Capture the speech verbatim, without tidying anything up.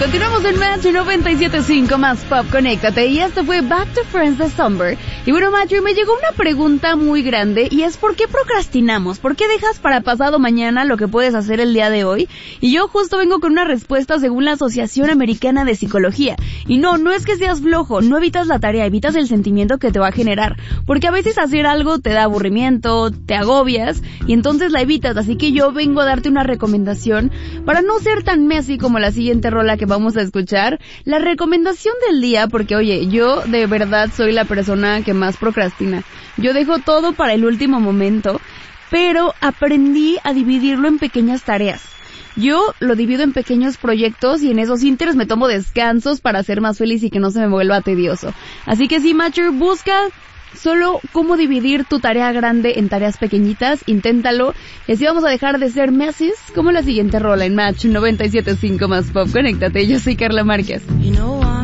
Continuamos en Match noventa y siete punto cinco más Pop, conéctate. Y esto fue Back to Friends de Summer. Y bueno, Matthew, me llegó una pregunta muy grande y es ¿por qué procrastinamos? ¿Por qué dejas para pasado mañana lo que puedes hacer el día de hoy? Y yo justo vengo con una respuesta según la Asociación Americana de Psicología. Y no, no es que seas flojo, no evitas la tarea, evitas el sentimiento que te va a generar. Porque a veces hacer algo te da aburrimiento, te agobias y entonces la evitas. Así que yo vengo a darte una recomendación para no ser tan messy como la siguiente rola que vamos a escuchar. La recomendación del día, porque oye, yo de verdad soy la persona que más procrastina. Yo dejo todo para el último momento, pero aprendí a dividirlo en pequeñas tareas. Yo lo divido en pequeños proyectos y en esos ínteres me tomo descansos para ser más feliz y que no se me vuelva tedioso. Así que sí, Matcher, busca solo cómo dividir tu tarea grande en tareas pequeñitas, inténtalo, y así vamos a dejar de ser meses como la siguiente rola en Match noventa y siete punto cinco más Pop. Conéctate, yo soy Carla Márquez. You know